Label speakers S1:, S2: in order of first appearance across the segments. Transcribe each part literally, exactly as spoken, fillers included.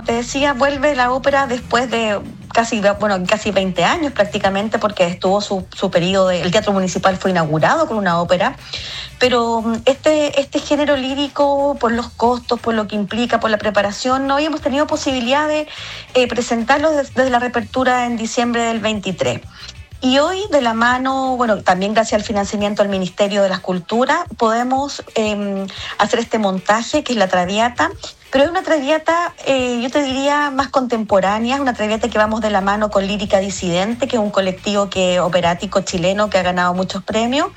S1: te decía, vuelve la ópera después de casi, bueno, casi veinte años prácticamente, porque estuvo su, su periodo, de, el Teatro Municipal fue inaugurado con una ópera, pero este, este género lírico, por los costos, por lo que implica, por la preparación, no habíamos tenido posibilidad de eh, presentarlo desde, desde la reapertura en diciembre del veintitrés. Y hoy, de la mano, bueno, también gracias al financiamiento del Ministerio de las Culturas, podemos eh, hacer este montaje, que es la Traviata, pero es una Traviata, eh, yo te diría, más contemporánea, es una Traviata que vamos de la mano con Lírica Disidente, que es un colectivo que, operático chileno que ha ganado muchos premios.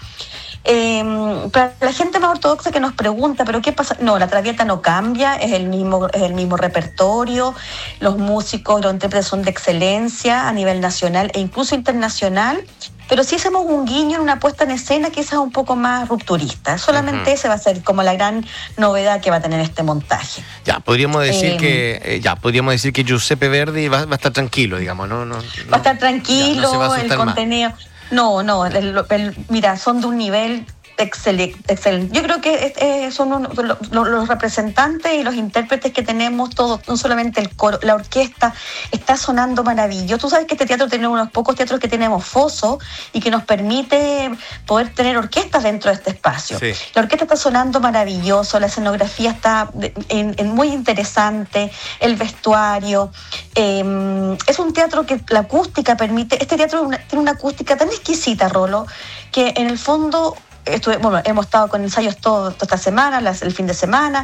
S1: Eh, para la gente más ortodoxa que nos pregunta, ¿pero qué pasa? No, la Traviata no cambia, es el mismo, es el mismo repertorio, los músicos, los intérpretes son de excelencia a nivel nacional e incluso internacional, pero sí hacemos un guiño en una puesta en escena quizás un poco más rupturista. Solamente uh-huh. ese va a ser como la gran novedad que va a tener este montaje.
S2: Ya, podríamos decir eh, que eh, ya podríamos decir que Giuseppe Verdi va, va a estar tranquilo, digamos, ¿no? no, no
S1: va a estar tranquilo,
S2: ya, no se va a
S1: el contenido... Más. No, no, el, el, mira, son de un nivel excelente. Excel. Yo creo que eh, son un, los, los representantes y los intérpretes que tenemos todos, no solamente el coro, la orquesta está sonando maravilloso. Tú sabes que este teatro tiene unos pocos teatros que tenemos foso y que nos permite poder tener orquestas dentro de este espacio. Sí. La orquesta está sonando maravilloso, la escenografía está en, en muy interesante, el vestuario. Eh, es un teatro que la acústica permite, este teatro una, tiene una acústica tan exquisita, Rolo, que en el fondo... Estuve, bueno, hemos estado con ensayos todo, toda esta semana, las, el fin de semana.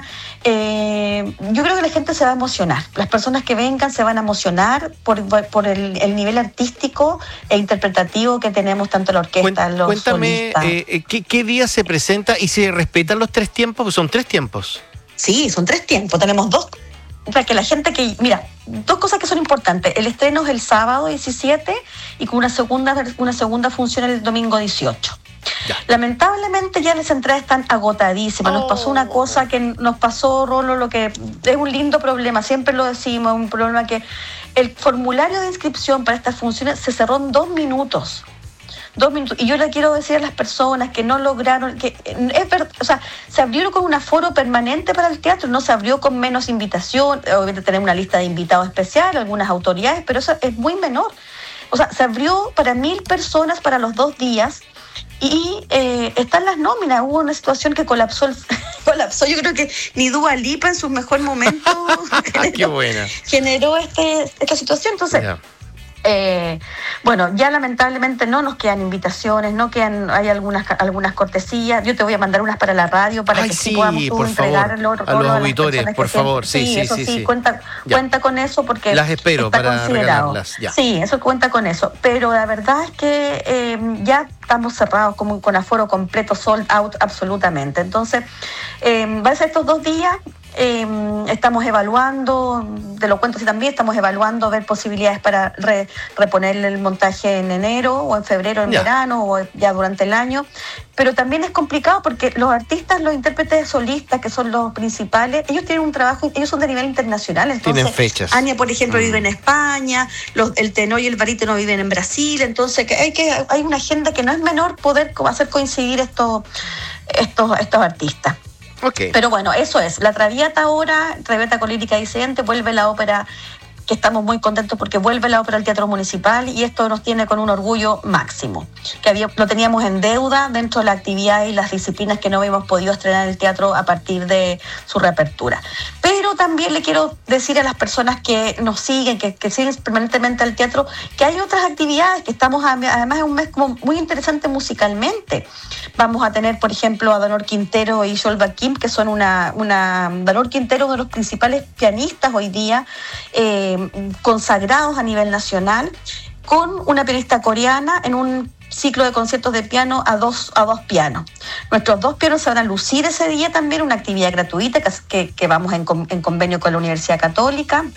S1: Eh, yo creo que la gente se va a emocionar. Las personas que vengan se van a emocionar por, por el, el nivel artístico e interpretativo que tenemos tanto la orquesta,
S2: Cuént,
S1: los
S2: Cuéntame, eh, ¿qué, ¿qué día se presenta y se respetan los tres tiempos? Son tres tiempos.
S1: Sí, son tres tiempos. Tenemos dos. Para que la gente que... Mira, dos cosas que son importantes. El estreno es el sábado diecisiete y con una segunda, una segunda función el domingo dieciocho. Ya. Lamentablemente ya las entradas están agotadísimas. Oh. Nos pasó una cosa que nos pasó, Rolo, lo que es un lindo problema, siempre lo decimos, un problema que el formulario de inscripción para estas funciones se cerró en dos minutos. Dos minutos. Y yo le quiero decir a las personas que no lograron, que es verdad, o sea, se abrió con un aforo permanente para el teatro, no se abrió con menos invitación, obviamente tenemos una lista de invitados especiales, algunas autoridades, pero eso es muy menor. O sea, se abrió para mil personas para los dos días. Y eh, están las nóminas. Hubo una situación que colapsó, el, colapsó. Yo creo que ni Dua Lipa en su mejor momento generó,
S2: Qué buena.
S1: generó este, esta situación. Entonces, yeah. eh, bueno, ya lamentablemente no nos quedan invitaciones, no quedan, hay algunas algunas cortesías. Yo te voy a mandar unas para la radio para
S2: Ay,
S1: que
S2: sí,
S1: sí podamos entregar
S2: a los auditores, por favor. Sí,
S1: sí,
S2: sí,
S1: eso
S2: sí,
S1: sí,
S2: sí.
S1: Cuenta, cuenta con eso porque
S2: las espero
S1: está
S2: para
S1: considerado.
S2: regalarlas. Ya.
S1: Sí, eso cuenta con eso. Pero la verdad es que eh, ya estamos cerrados como con aforo completo, sold out absolutamente. Entonces, eh, va a ser estos dos días. Eh, estamos evaluando, te lo cuento así también, estamos evaluando ver posibilidades para re, reponer el montaje en enero o en febrero, en ya. verano o ya durante el año, pero también es complicado porque los artistas, los intérpretes solistas, que son los principales, ellos tienen un trabajo, ellos son de nivel internacional, entonces
S2: tienen fechas.
S1: Ania, por ejemplo, mm. vive en España, los, el tenor y el barítono viven en Brasil, entonces que hay, que, hay una agenda que no es menor poder hacer coincidir estos, estos, estos artistas.
S2: Okay.
S1: Pero bueno, eso es. La Traviata ahora, Traviata con Lírica Disidente, vuelve la ópera, que estamos muy contentos porque vuelve la ópera al Teatro Municipal y esto nos tiene con un orgullo máximo. Que había, lo teníamos en deuda dentro de la actividad y las disciplinas que no habíamos podido estrenar en el teatro a partir de su reapertura. Pero también le quiero decir a las personas que nos siguen, que, que siguen permanentemente al teatro, que hay otras actividades, que estamos además en un mes como muy interesante musicalmente. Vamos a tener, por ejemplo, a Danor Quintero y Yolba Kim, que son una... una Danor Quintero, uno de los principales pianistas hoy día, eh, consagrados a nivel nacional, con una pianista coreana en un ciclo de conciertos de piano a dos, a dos pianos. Nuestros dos pianos se van a lucir ese día también, una actividad gratuita que, que, que vamos en, en convenio con la Universidad Católica.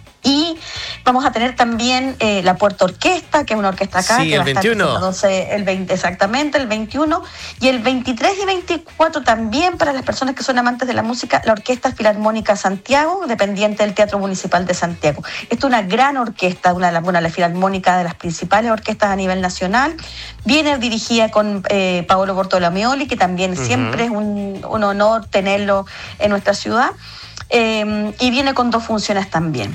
S1: Y vamos a tener también eh, la Puerta Orquesta, que es una orquesta acá,
S2: sí,
S1: que
S2: el
S1: va a estar
S2: veintiuno.
S1: el veinte, exactamente, el veintiuno, y el veintitrés y veinticuatro también para las personas que son amantes de la música, la Orquesta Filarmónica Santiago, dependiente del Teatro Municipal de Santiago. Esto es una gran orquesta, una, una la filarmónica de las principales orquestas a nivel nacional. Viene dirigida con eh, Paolo Bortolomeoli, que también uh-huh. siempre es un, un honor tenerlo en nuestra ciudad. Eh, y viene con dos funciones también.